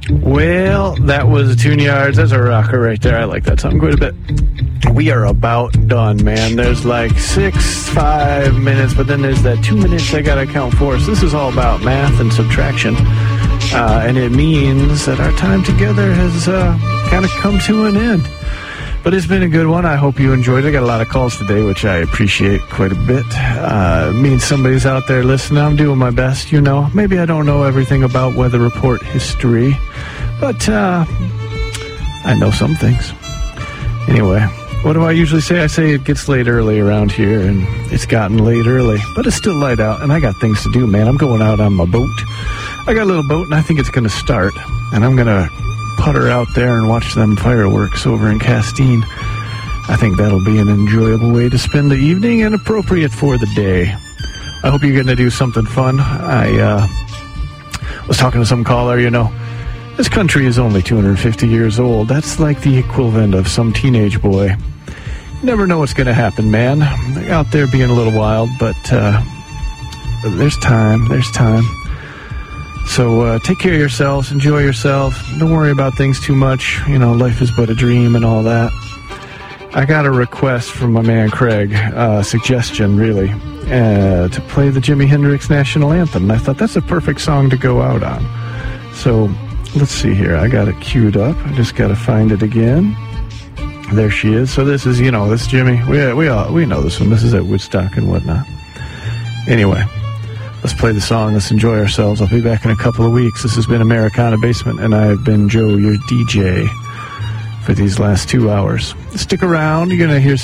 Well, that was Tune Yards. That's a rocker right there. I like that song quite a bit. We are about done, man. There's like 5 minutes, but then there's that 2 minutes I gotta count for. So this is all about math and subtraction. And it means that our time together has kind of come to an end. But it's been a good one. I hope you enjoyed it. I got a lot of calls today, which I appreciate quite a bit. It means somebody's out there listening. I'm doing my best, you know. Maybe I don't know everything about Weather Report history, but I know some things. Anyway, what do I usually say? I say it gets late early around here, and it's gotten late early, but it's still light out, and I got things to do, man. I'm going out on my boat. I got a little boat, and I think it's going to start, and I'm going to putter out there and watch them fireworks over in Castine. I think that'll be an enjoyable way to spend the evening and appropriate for the day. I hope you're going to do something fun. I was talking to some caller, you know, this country is only 250 years old. That's like the equivalent of some teenage boy. You never know what's going to happen, man. They're out there being a little wild, but there's time. So take care of yourselves, enjoy yourself, don't worry about things too much. You know, life is but a dream and all that. I got a request from my man Craig, suggestion really, to play the Jimi Hendrix National Anthem. And I thought that's a perfect song to go out on. So let's see here, I got it queued up. I just got to find it again. There she is. So this is, you know, this Jimmy, we know this one. This is at Woodstock and whatnot. Anyway. Let's play the song. Let's enjoy ourselves. I'll be back in a couple of weeks. This has been Americana Basement, and I've been Joe, your DJ, for these last 2 hours. Stick around. You're going to hear